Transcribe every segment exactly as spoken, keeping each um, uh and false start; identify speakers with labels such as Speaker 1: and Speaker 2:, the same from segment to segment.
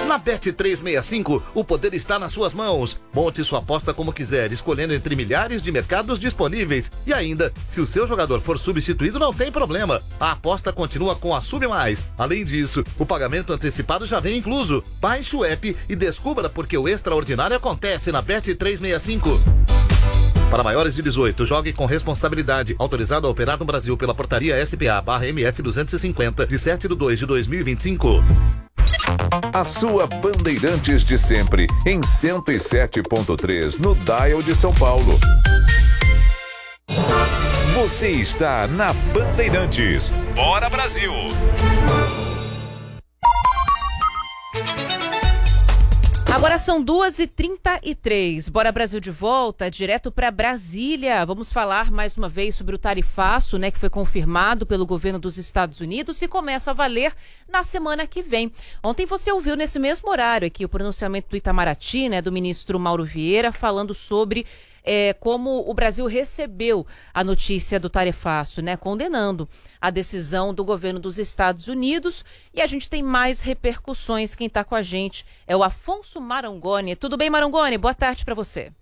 Speaker 1: Na Bet trezentos e sessenta e cinco, o poder está nas suas mãos. Monte sua aposta como quiser, escolhendo entre milhares de mercados disponíveis. E ainda, se o seu jogador for substituído, não tem problema. A aposta continua com a Sub Mais. Além disso, o pagamento antecipado já vem incluso. Baixe o app e descubra porque o extraordinário acontece na Bet trezentos e sessenta e cinco. Para maiores de dezoito, jogue com responsabilidade. Autorizado a operar no Brasil pela portaria S P A barra M F duzentos e cinquenta, de sete de dois de dois mil e vinte e cinco.
Speaker 2: A sua Bandeirantes de sempre, em cento e sete ponto três, no Dial de São Paulo. Você está na Bandeirantes. Bora, Brasil!
Speaker 3: Agora são duas e trinta e três. Bora Brasil de volta, direto para Brasília. Vamos falar mais uma vez sobre o tarifaço, né, que foi confirmado pelo governo dos Estados Unidos e começa a valer na semana que vem. Ontem você ouviu nesse mesmo horário aqui o pronunciamento do Itamaraty, né, do ministro Mauro Vieira, falando sobre É, como o Brasil recebeu a notícia do tarifaço, né, condenando a decisão do governo dos Estados Unidos. E a gente tem mais repercussões. Quem está com a gente é o Afonso Marangoni. Tudo bem, Marangoni? Boa tarde para você.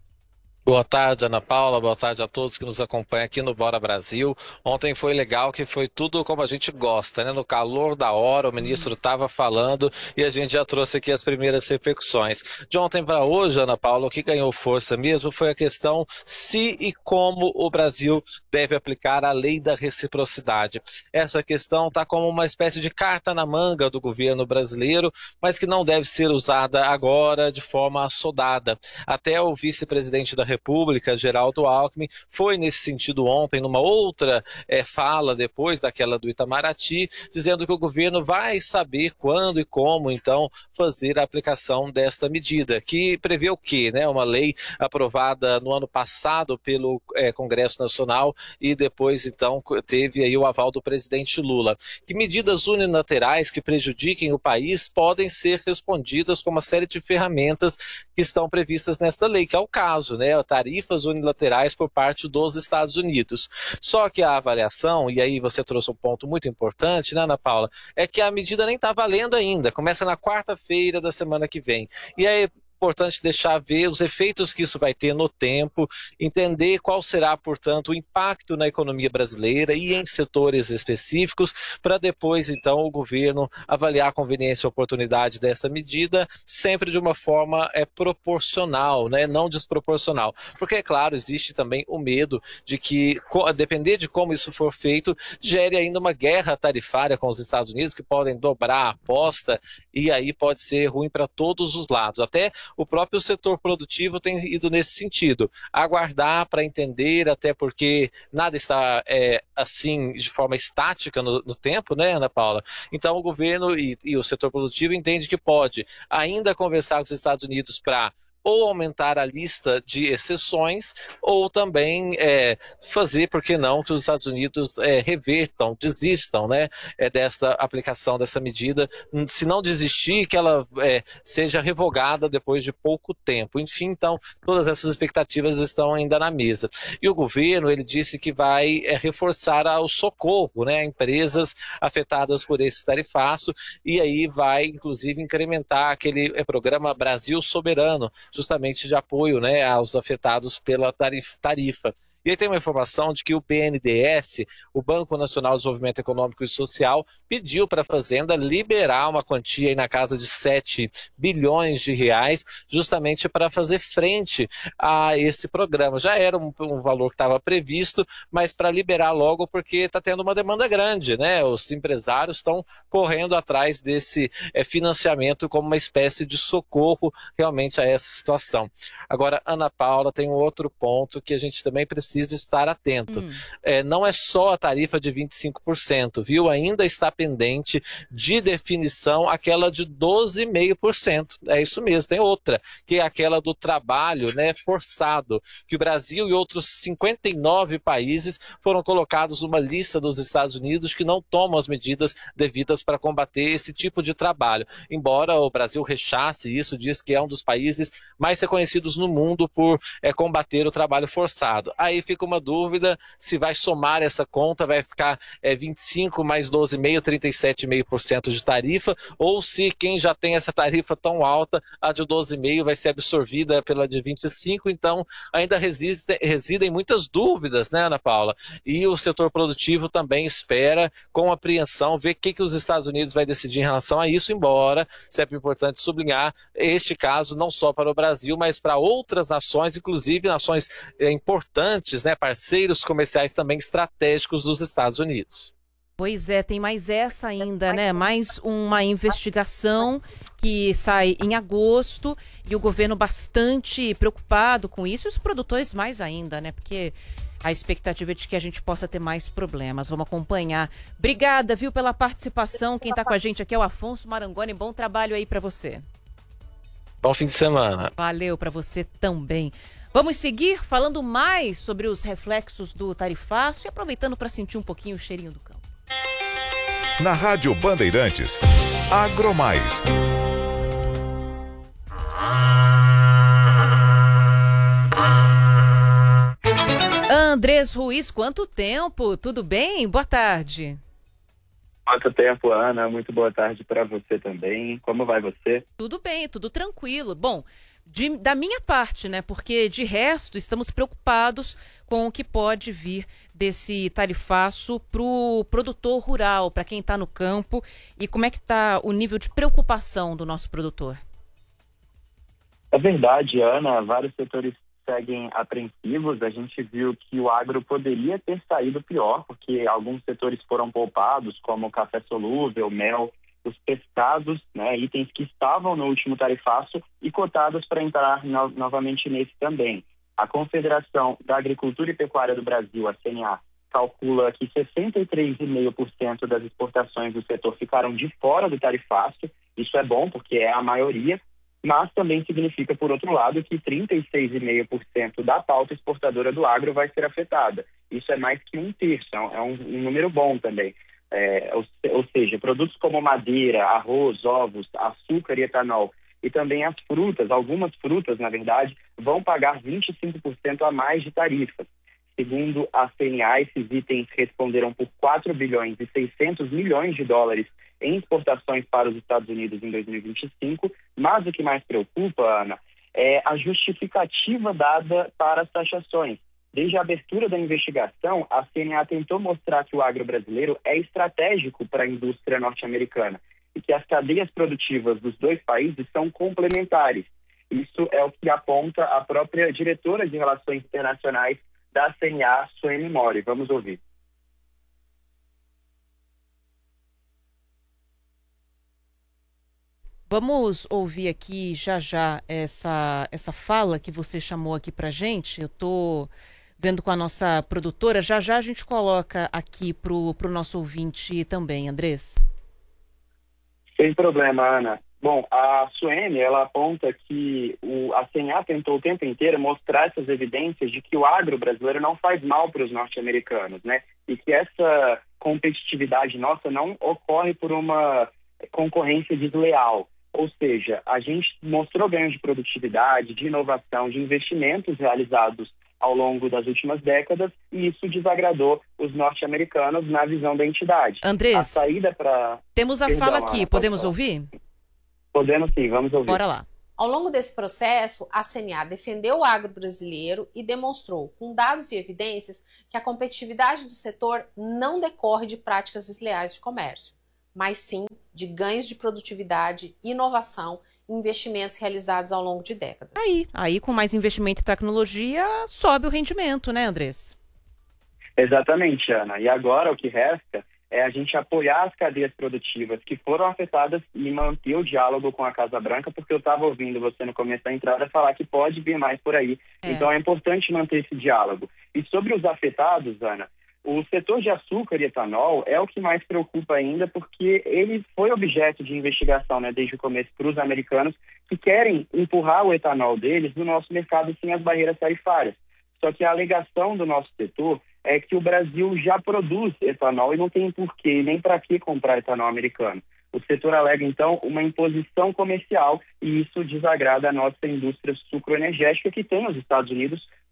Speaker 4: Boa tarde, Ana Paula. Boa tarde a todos que nos acompanham aqui no Bora Brasil. Ontem foi legal, que foi tudo como a gente gosta, né? No calor da hora, o ministro estava falando e a gente já trouxe aqui as primeiras repercussões. De ontem para hoje, Ana Paula, o que ganhou força mesmo foi a questão se e como o Brasil deve aplicar a lei da reciprocidade. Essa questão está como uma espécie de carta na manga do governo brasileiro, mas que não deve ser usada agora de forma assodada. Até o vice-presidente da República, Geraldo Alckmin, foi nesse sentido ontem, numa outra é, fala depois daquela do Itamaraty, dizendo que o governo vai saber quando e como, então, fazer a aplicação desta medida, que prevê o quê? Né? Uma lei aprovada no ano passado pelo é, Congresso Nacional e depois, então, teve aí o aval do presidente Lula. Que medidas unilaterais que prejudiquem o país podem ser respondidas com uma série de ferramentas que estão previstas nesta lei, que é o caso, né? Tarifas unilaterais por parte dos Estados Unidos. Só que a avaliação, e aí você trouxe um ponto muito importante, né, Ana Paula, é que a medida nem está valendo ainda, começa na quarta-feira da semana que vem. E aí é importante deixar ver os efeitos que isso vai ter no tempo, entender qual será, portanto, o impacto na economia brasileira e em setores específicos, para depois, então, o governo avaliar a conveniência e oportunidade dessa medida, sempre de uma forma é, proporcional, né, não desproporcional. Porque, é claro, existe também o medo de que, a depender de como isso for feito, gere ainda uma guerra tarifária com os Estados Unidos, que podem dobrar a aposta, e aí pode ser ruim para todos os lados. Até o próprio setor produtivo tem ido nesse sentido, aguardar para entender, até porque nada está é, assim de forma estática no, no tempo, né, Ana Paula? Então o governo e, e o setor produtivo entende que pode ainda conversar com os Estados Unidos para ou aumentar a lista de exceções, ou também é, fazer, por que não, que os Estados Unidos é, revertam, desistam, né, é, dessa aplicação dessa medida, se não desistir, que ela é, seja revogada depois de pouco tempo. Enfim, então, todas essas expectativas estão ainda na mesa. E o governo, ele disse que vai é, reforçar o socorro, né, a empresas afetadas por esse tarifaço, e aí vai, inclusive, incrementar aquele é, programa Brasil Soberano, justamente de apoio, né, aos afetados pela tarifa. E aí tem uma informação de que o B N D E S, o Banco Nacional de Desenvolvimento Econômico e Social, pediu para a Fazenda liberar uma quantia aí na casa de sete bilhões de reais, justamente para fazer frente a esse programa. Já era um, um valor que estava previsto, mas para liberar logo, porque está tendo uma demanda grande, né? Os empresários estão correndo atrás desse é, financiamento como uma espécie de socorro realmente a essa situação. Agora, Ana Paula, tem um outro ponto que a gente também precisa precisa estar atento. Hum. É, não é só a tarifa de vinte e cinco por cento, viu? Ainda está pendente de definição aquela de doze vírgula cinco por cento. É isso mesmo, tem outra, que é aquela do trabalho, né, forçado, que o Brasil e outros cinquenta e nove países foram colocados numa lista dos Estados Unidos que não tomam as medidas devidas para combater esse tipo de trabalho. Embora o Brasil rechace isso, diz que é um dos países mais reconhecidos no mundo por é, combater o trabalho forçado. Aí fica uma dúvida se vai somar essa conta, vai ficar é, vinte e cinco mais doze vírgula cinco por cento, trinta e sete vírgula cinco por cento de tarifa, ou se quem já tem essa tarifa tão alta, a de doze vírgula cinco por cento vai ser absorvida pela de vinte e cinco por cento, então ainda resiste, residem muitas dúvidas, né, Ana Paula? E o setor produtivo também espera com apreensão ver o que, que os Estados Unidos vai decidir em relação a isso, embora, sempre importante sublinhar, este caso não só para o Brasil, mas para outras nações, inclusive nações é, importantes, né, parceiros comerciais também estratégicos dos Estados Unidos.
Speaker 3: Pois é, tem mais essa ainda, né? Mais uma investigação que sai em agosto e o governo bastante preocupado com isso e os produtores mais ainda, né? Porque a expectativa é de que a gente possa ter mais problemas. Vamos acompanhar. Obrigada, viu, pela participação. Quem está com a gente aqui é o Afonso Marangoni. Bom trabalho aí para você.
Speaker 4: Bom fim de semana.
Speaker 3: Valeu para você também. Vamos seguir falando mais sobre os reflexos do tarifaço e aproveitando para sentir um pouquinho o cheirinho do campo.
Speaker 2: Na Rádio Bandeirantes, Agromais.
Speaker 3: Andrés Ruiz, quanto tempo? Tudo bem? Boa tarde.
Speaker 5: Quanto tempo, Ana? Muito boa tarde para você também. Como vai você?
Speaker 3: Tudo bem, tudo tranquilo. Bom, de, da minha parte, né? Porque de resto estamos preocupados com o que pode vir desse tarifaço para o produtor rural, para quem está no campo, e como é que está o nível de preocupação do nosso produtor?
Speaker 5: É verdade, Ana. Vários setores seguem apreensivos. A gente viu que o agro poderia ter saído pior, porque alguns setores foram poupados, como café solúvel, mel, os pescados, né, itens que estavam no último tarifaço e cotados para entrar no, novamente nesse também. A Confederação da Agricultura e Pecuária do Brasil, a C N A, calcula que sessenta e três vírgula cinco por cento das exportações do setor ficaram de fora do tarifaço. Isso é bom, porque é a maioria, mas também significa, por outro lado, que trinta e seis vírgula cinco por cento da pauta exportadora do agro vai ser afetada. Isso é mais que um terço, é um, um número bom também. É, ou, ou seja, produtos como madeira, arroz, ovos, açúcar e etanol, e também as frutas, algumas frutas, na verdade, vão pagar vinte e cinco por cento a mais de tarifas. Segundo a C N A, esses itens responderam por quatro bilhões e seiscentos milhões de dólares em exportações para os Estados Unidos em dois mil e vinte e cinco, mas o que mais preocupa, Ana, é a justificativa dada para as taxações. Desde a abertura da investigação, a C N A tentou mostrar que o agro brasileiro é estratégico para a indústria norte-americana e que as cadeias produtivas dos dois países são complementares. Isso é o que aponta a própria diretora de Relações Internacionais da C N A, Suene Mori. Vamos ouvir.
Speaker 3: Vamos ouvir aqui já já essa, essa fala que você chamou aqui pra gente. Eu tô vendo com a nossa produtora. Já já a gente coloca aqui pro, pro nosso ouvinte também, Andrés.
Speaker 5: Sem problema, Ana. Bom, a Suene, ela aponta que o, a C N A tentou o tempo inteiro mostrar essas evidências de que o agro brasileiro não faz mal para os norte-americanos, né? E que essa competitividade nossa não ocorre por uma concorrência desleal. Ou seja, a gente mostrou ganhos de produtividade, de inovação, de investimentos realizados ao longo das últimas décadas, e isso desagradou os norte-americanos na visão da entidade.
Speaker 3: Andrés,
Speaker 5: a saída para...
Speaker 3: temos a
Speaker 5: Perdão,
Speaker 3: fala aqui,
Speaker 5: Ana,
Speaker 3: podemos ouvir?
Speaker 5: Podemos sim, vamos ouvir.
Speaker 3: Bora lá.
Speaker 6: Ao longo desse processo, a C N A defendeu o agro brasileiro e demonstrou, com dados e evidências, que a competitividade do setor não decorre de práticas desleais de comércio, mas sim de ganhos de produtividade, inovação e investimentos realizados ao longo de décadas.
Speaker 3: Aí, aí com mais investimento em tecnologia, sobe o rendimento, né, Andrés?
Speaker 5: Exatamente, Ana. E agora o que resta é a gente apoiar as cadeias produtivas que foram afetadas e manter o diálogo com a Casa Branca, porque eu estava ouvindo você no começo da entrada falar que pode vir mais por aí. É. Então é importante manter esse diálogo. E sobre os afetados, Ana, o setor de açúcar e etanol é o que mais preocupa ainda, porque ele foi objeto de investigação, né, desde o começo para os americanos, que querem empurrar o etanol deles no nosso mercado sem as barreiras tarifárias. Só que a alegação do nosso setor é que o Brasil já produz etanol e não tem porquê nem para que comprar etanol americano. O setor alega, então, uma imposição comercial e isso desagrada a nossa indústria sucroenergética, que tem os Estados Unidos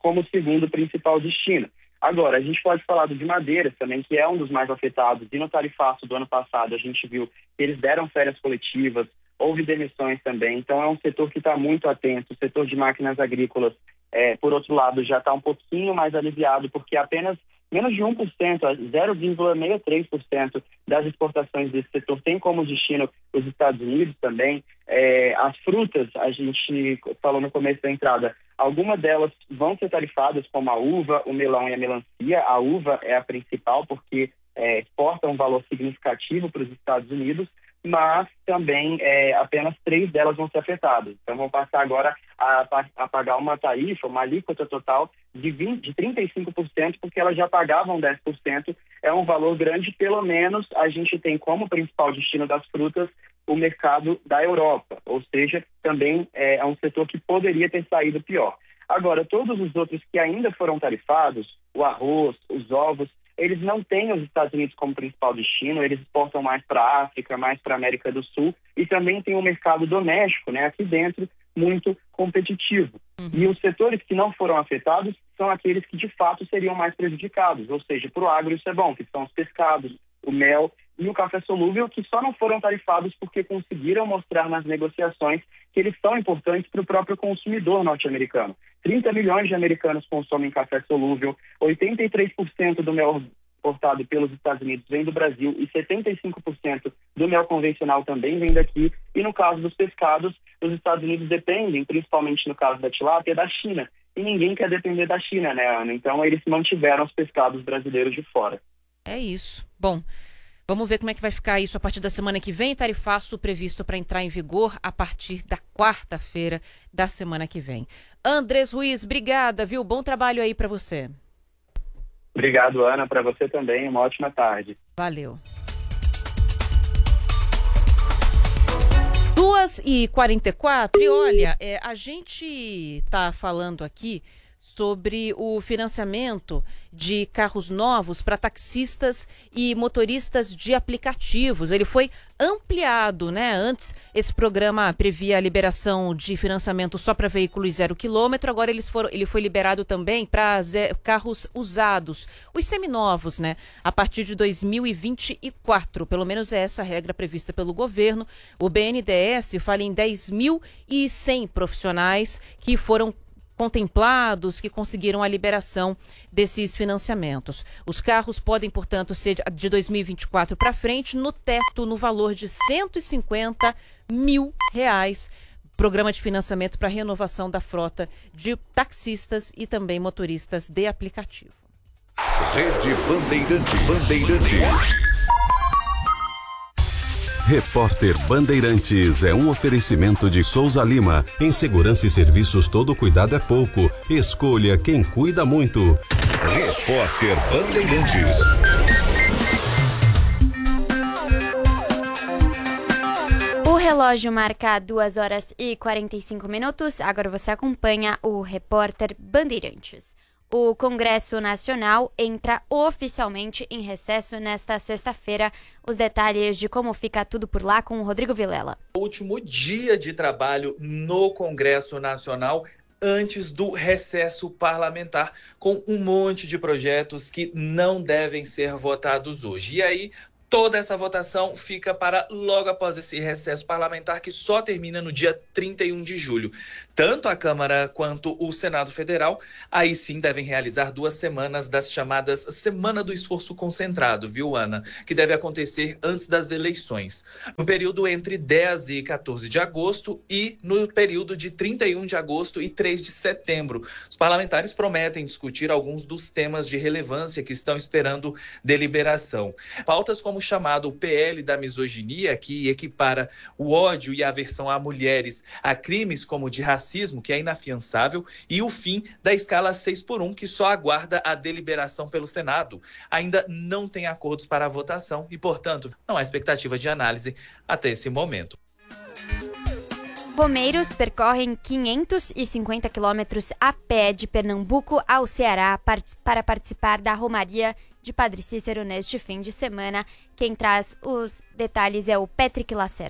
Speaker 5: como segundo principal destino. Agora, a gente pode falar do de madeiras também, que é um dos mais afetados, e no tarifaço do ano passado a gente viu que eles deram férias coletivas, houve demissões também, então é um setor que está muito atento. O setor de máquinas agrícolas, é, por outro lado, já está um pouquinho mais aliviado, porque apenas menos de um por cento, zero vírgula sessenta e três por cento das exportações desse setor tem como destino os Estados Unidos também. É, as frutas, a gente falou no começo da entrada, algumas delas vão ser tarifadas, como a uva, o melão e a melancia. A uva é a principal, porque é, exporta um valor significativo para os Estados Unidos, mas também é, apenas três delas vão ser afetadas. Então vão passar agora a, a pagar uma tarifa, uma alíquota total de, vinte, de trinta e cinco por cento, porque elas já pagavam dez por cento. É um valor grande, pelo menos a gente tem como principal destino das frutas o mercado da Europa, ou seja, também é, é um setor que poderia ter saído pior. Agora, todos os outros que ainda foram tarifados, o arroz, os ovos, eles não têm os Estados Unidos como principal destino, eles exportam mais para a África, mais para a América do Sul, e também tem um mercado doméstico, né, aqui dentro, muito competitivo. Uhum. E os setores que não foram afetados são aqueles que de fato seriam mais prejudicados, ou seja, para o agro isso é bom, que são os pescados, o mel e o café solúvel, que só não foram tarifados porque conseguiram mostrar nas negociações que eles são importantes para o próprio consumidor norte-americano. trinta milhões de americanos consomem café solúvel, oitenta e três por cento do mel exportado pelos Estados Unidos vem do Brasil e setenta e cinco por cento do mel convencional também vem daqui. E no caso dos pescados, os Estados Unidos dependem, principalmente no caso da tilápia, da China. E ninguém quer depender da China, né, Ana? Então eles mantiveram os pescados brasileiros de fora.
Speaker 3: É isso. Bom, vamos ver como é que vai ficar isso a partir da semana que vem. Tarifaço previsto para entrar em vigor a partir da quarta-feira da semana que vem. Andrés Ruiz, obrigada, viu? Bom trabalho aí para você.
Speaker 5: Obrigado, Ana. Para você também. Uma ótima tarde.
Speaker 3: Valeu. duas e quarenta e quatro, e olha, é, a gente está falando aqui sobre o financiamento de carros novos para taxistas e motoristas de aplicativos. Ele foi ampliado, né? Antes, esse programa previa a liberação de financiamento só para veículos zero quilômetro, agora eles foram, ele foi liberado também para carros usados, os seminovos, né? A partir de dois mil e vinte e quatro, pelo menos é essa a regra prevista pelo governo. O B N D E S fala em dez mil e cem profissionais que foram contemplados, que conseguiram a liberação desses financiamentos. Os carros podem, portanto, ser de dois mil e vinte e quatro para frente, no teto, no valor de cento e cinquenta mil reais. Programa de financiamento para renovação da frota de taxistas e também motoristas de aplicativo.
Speaker 2: Rede Bandeirantes. Bandeirantes.
Speaker 7: Repórter Bandeirantes é um oferecimento de Souza Lima. Em segurança e serviços, todo cuidado é pouco. Escolha quem cuida muito.
Speaker 2: Repórter Bandeirantes.
Speaker 8: O relógio marca duas horas e quarenta e cinco minutos. Agora você acompanha o Repórter Bandeirantes. O Congresso Nacional entra oficialmente em recesso nesta sexta-feira. Os detalhes de como fica tudo por lá com o Rodrigo Vilela.
Speaker 9: O último dia de trabalho no Congresso Nacional antes do recesso parlamentar, com um monte de projetos que não devem ser votados hoje. E aí, toda essa votação fica para logo após esse recesso parlamentar, que só termina no dia trinta e um de julho. Tanto a Câmara quanto o Senado Federal, aí sim devem realizar duas semanas das chamadas Semana do Esforço Concentrado, viu, Ana? Que deve acontecer antes das eleições. No período entre dez e quatorze de agosto e no período de trinta e um de agosto e três de setembro. Os parlamentares prometem discutir alguns dos temas de relevância que estão esperando deliberação. Pautas como o chamado P L da misoginia, que equipara o ódio e a aversão a mulheres a crimes como o de racismo, que é inafiançável, e o fim da escala seis por um, que só aguarda a deliberação pelo Senado. Ainda não tem acordos para a votação e, portanto, não há expectativa de análise até esse momento.
Speaker 8: Romeiros percorrem quinhentos e cinquenta quilômetros a pé de Pernambuco ao Ceará para participar da Romaria de Padre Cícero neste fim de semana. Quem traz os detalhes é o Patrick Lacerda.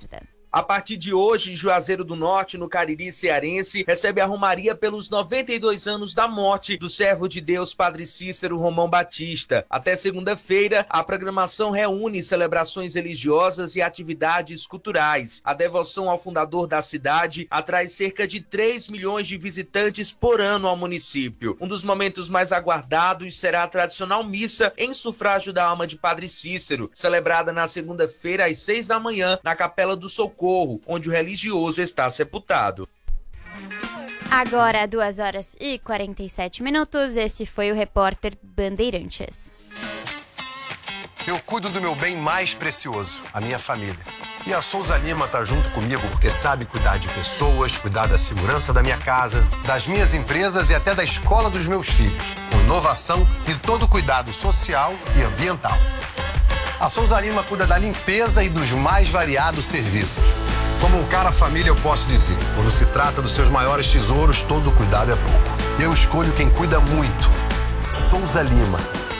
Speaker 10: A partir de hoje, Juazeiro do Norte, no Cariri cearense, recebe a romaria pelos noventa e dois anos da morte do servo de Deus Padre Cícero Romão Batista. Até segunda-feira, a programação reúne celebrações religiosas e atividades culturais. A devoção ao fundador da cidade atrai cerca de três milhões de visitantes por ano ao município. Um dos momentos mais aguardados será a tradicional missa em sufrágio da alma de Padre Cícero, celebrada na segunda-feira às seis da manhã na Capela do Socorro, onde o religioso está sepultado.
Speaker 8: Agora, duas horas e quarenta e sete minutos, esse foi o repórter Bandeirantes.
Speaker 11: Eu cuido do meu bem mais precioso, a minha família. E a Souza Lima tá junto comigo porque sabe cuidar de pessoas, cuidar da segurança da minha casa, das minhas empresas e até da escola dos meus filhos, com inovação e todo cuidado social e ambiental. A Souza Lima cuida da limpeza e dos mais variados serviços. Como um cara família, eu posso dizer, quando se trata dos seus maiores tesouros, todo cuidado é pouco. Eu escolho quem cuida muito. Souza Lima.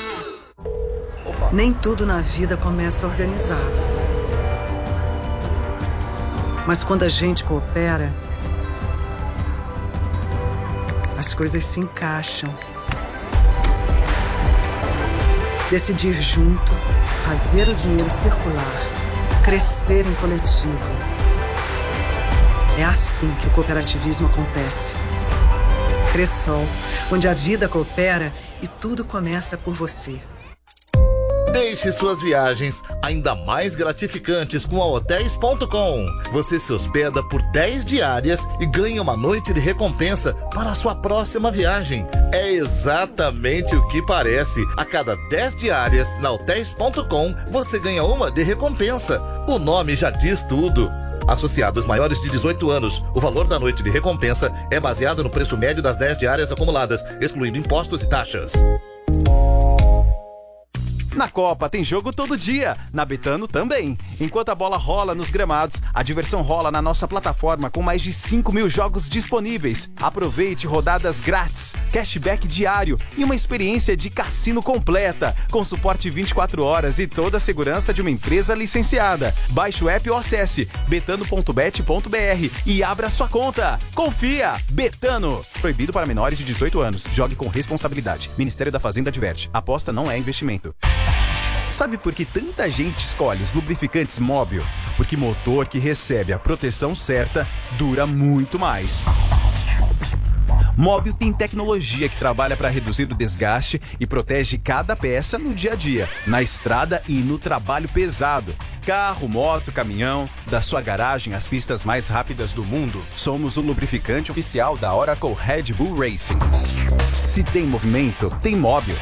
Speaker 12: Nem tudo na vida começa organizado. Mas quando a gente coopera, as coisas se encaixam. Decidir junto, fazer o dinheiro circular, crescer em coletivo. É assim que o cooperativismo acontece. Cressol, onde a vida coopera e tudo começa por você.
Speaker 1: Deixe suas viagens ainda mais gratificantes com a hotéis ponto com. Você se hospeda por dez diárias e ganha uma noite de recompensa para a sua próxima viagem. É exatamente o que parece. A cada dez diárias na hotéis ponto com, você ganha uma de recompensa. O nome já diz tudo. Associados maiores de dezoito anos, o valor da noite de recompensa é baseado no preço médio das dez diárias acumuladas, excluindo impostos e taxas.
Speaker 13: Na Copa tem jogo todo dia, na Betano também. Enquanto a bola rola nos gramados, a diversão rola na nossa plataforma com mais de cinco mil jogos disponíveis. Aproveite rodadas grátis, cashback diário e uma experiência de cassino completa, com suporte vinte e quatro horas e toda a segurança de uma empresa licenciada. Baixe o app ou acesse betano ponto bet ponto br e abra sua conta. Confia! Betano! Proibido para menores de dezoito anos. Jogue com responsabilidade. Ministério da Fazenda adverte. Aposta não é investimento. Sabe por que tanta gente escolhe os lubrificantes Móbil? Porque motor que recebe a proteção certa dura muito mais. Móbil tem tecnologia que trabalha para reduzir o desgaste e protege cada peça no dia a dia, na estrada e no trabalho pesado. Carro, moto, caminhão, da sua garagem às pistas mais rápidas do mundo, somos o lubrificante oficial da Oracle Red Bull Racing. Se tem movimento, tem Móbil.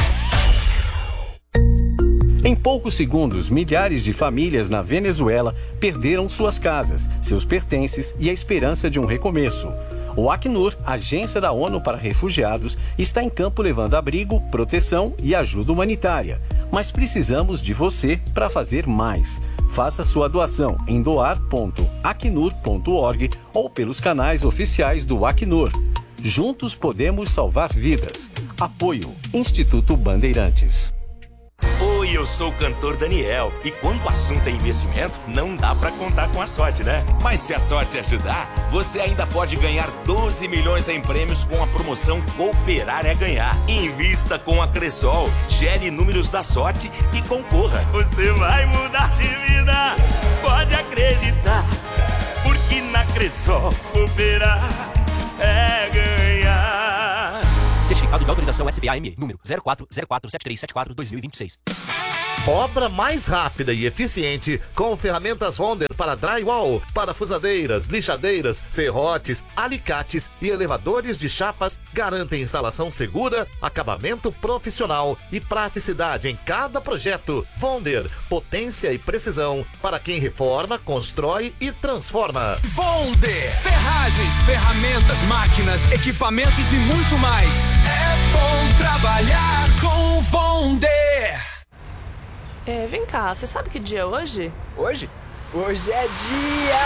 Speaker 14: Em poucos segundos, milhares de famílias na Venezuela perderam suas casas, seus pertences e a esperança de um recomeço. O Acnur, agência da ONU para refugiados, está em campo levando abrigo, proteção e ajuda humanitária. Mas precisamos de você para fazer mais. Faça sua doação em doar ponto acnur ponto org ou pelos canais oficiais do Acnur. Juntos podemos salvar vidas. Apoio Instituto Bandeirantes.
Speaker 15: Oi, eu sou o cantor Daniel e quando o assunto é investimento, não dá pra contar com a sorte, né? Mas se a sorte ajudar, você ainda pode ganhar doze milhões em prêmios com a promoção Cooperar é Ganhar. Invista com a Cressol, gere números da sorte e concorra. Você vai mudar de vida, pode acreditar, porque na Cressol cooperar é ganhar.
Speaker 16: Certificado de autorização S B A M, número zero quatro zero quatro sete três sete quatro barra dois mil e vinte e seis.
Speaker 1: Obra mais rápida e eficiente com ferramentas Wonder para drywall, parafusadeiras, lixadeiras, serrotes, alicates e elevadores de chapas garantem instalação segura, acabamento profissional e praticidade em cada projeto. Wonder, potência e precisão para quem reforma, constrói e transforma.
Speaker 17: Wonder, ferragens, ferramentas, máquinas, equipamentos e muito mais. É bom trabalhar com Wonder.
Speaker 18: É, vem cá, você sabe que dia é hoje?
Speaker 19: Hoje? Hoje é dia